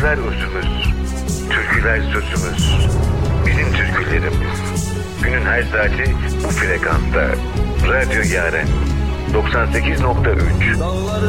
Şarkılar özümüz, türküler sözümüz. Bizim türkülerimiz. Günün her saati bu frekansta. Radyo Yaren 98.3.